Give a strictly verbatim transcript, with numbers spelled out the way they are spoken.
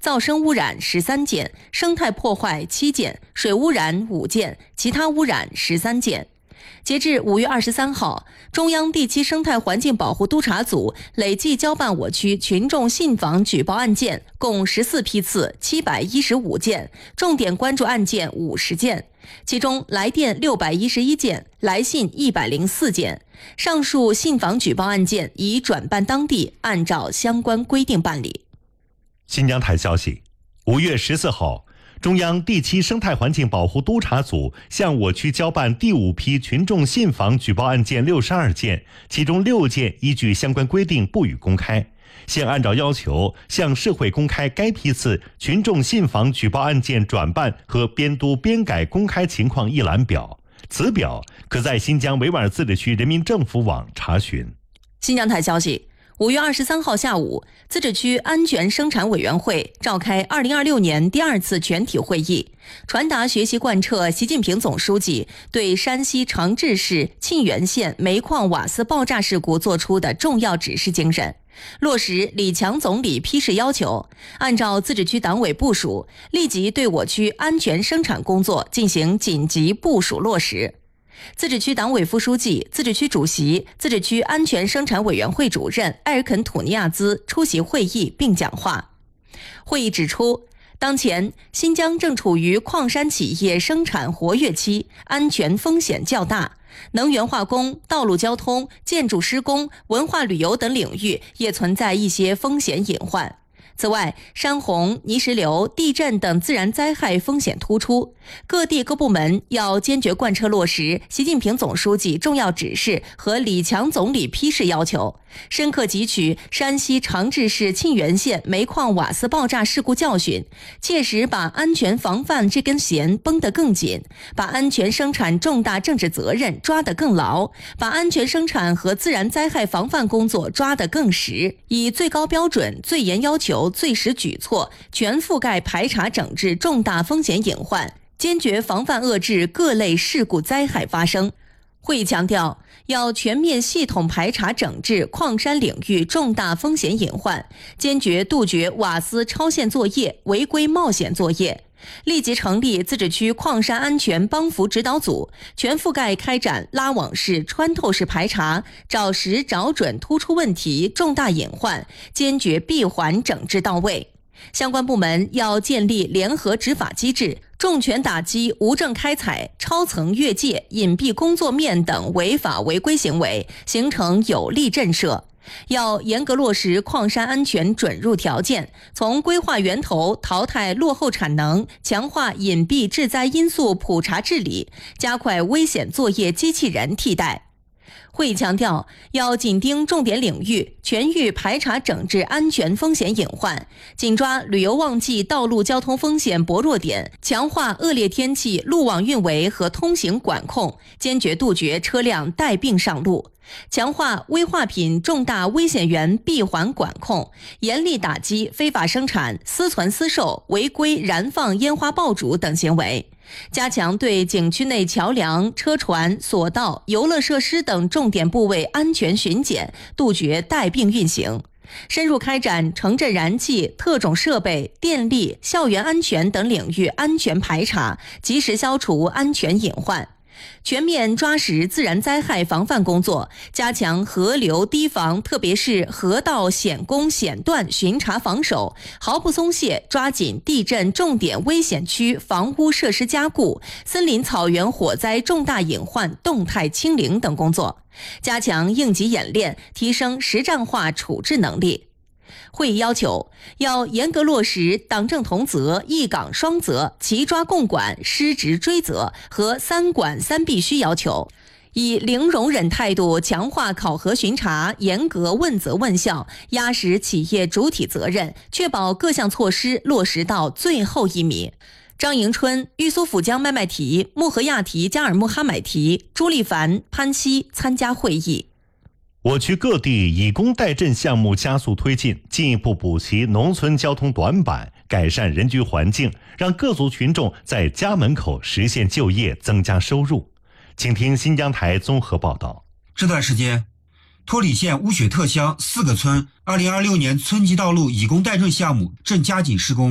噪声污染十三件，生态破坏七件，水污染五件，其他污染十三件。截至五月二十三号，中央第七生态环境保护督察组累计交办我区群众信访举报案件共十四批次七百一十五件，重点关注案件五十件，其中来电六百一十一件，来信一百零四件。上述信访举报案件已转办当地，按照相关规定办理。 新疆台消息，五月十四号，中央第七生态环境保护督察组向我区交办第五批群众信访举报案件六十二件，其中六件依据相关规定不予公开，现按照要求向社会公开该批次群众信访举报案件转办和编督编改公开情况一览表，此表可在新疆维吾尔自治区人民政府网查询。 新疆台消息，五月二十三号下午，自治区安全生产委员会召开二零二六年第二次全体会议，传达学习贯彻习近平总书记对山西长治市沁源县煤矿瓦斯爆炸事故作出的重要指示精神，落实李强总理批示要求，按照自治区党委部署，立即对我区安全生产工作进行紧急部署落实。自治区党委副书记、自治区主席、自治区安全生产委员会主任埃尔肯土尼亚兹出席会议并讲话。会议指出，当前新疆正处于矿山企业生产活跃期，安全风险较大，能源化工、道路交通、建筑施工、文化旅游等领域也存在一些风险隐患。此外，山洪、泥石流、地震等自然灾害风险突出，各地各部门要坚决贯彻落实习近平总书记重要指示和李强总理批示要求，深刻汲取山西长治市沁源县煤矿瓦斯爆炸事故教训，切实把安全防范这根弦绷得更紧，把安全生产重大政治责任抓得更牢，把安全生产和自然灾害防范工作抓得更实，以最高标准、最严要求、最实举措，全覆盖排查整治重大风险隐患，坚决防范遏制各类事故灾害发生。会议强调，要全面系统排查整治矿山领域重大风险隐患，坚决杜绝瓦斯超限作业、违规冒险作业，立即成立自治区矿山安全帮扶指导组，全覆盖开展拉网式、穿透式排查，找实找准突出问题、重大隐患，坚决闭环整治到位。相关部门要建立联合执法机制，重拳打击无证开采、超层越界、隐蔽工作面等违法违规行为，形成有力震慑。要严格落实矿山安全准入条件，从规划源头淘汰落后产能，强化隐蔽致灾因素普查治理，加快危险作业机器人替代。会议强调，要紧盯重点领域，全域排查整治安全风险隐患，紧抓旅游旺季道路交通风险薄弱点，强化恶劣天气路网运维和通行管控，坚决杜绝车辆带病上路，强化危化品重大危险源闭环管控，严厉打击非法生产、私存私售、违规燃放烟花爆竹等行为，加强对景区内桥梁、车船、索道、游乐设施等重点部位安全巡检，杜绝带病运行，深入开展城镇燃气、特种设备、电力、校园安全等领域安全排查，及时消除安全隐患。全面抓实自然灾害防范工作，加强河流堤防，特别是河道险工险段巡查防守，毫不松懈抓紧地震重点危险区房屋设施加固、森林草原火灾重大隐患动态清零等工作，加强应急演练，提升实战化处置能力。会议要求，要严格落实党政同责、一岗双责、齐抓共管、失职追责和三管三必须要求，以零容忍态度强化考核巡查，严格问责问效，压实企业主体责任，确保各项措施落实到最后一米。张迎春、玉苏府江麦麦提、穆合亚提、加尔穆哈买提、朱立凡、潘西参加会议。 我区各地以工代赈项目加速推进，进一步补齐农村交通短板，改善人居环境，让各族群众在家门口实现就业，增加收入。请听新疆台综合报道。 这段时间，托里县乌雪特乡四个村二零二六年村级道路以工代赈项目正加紧施工。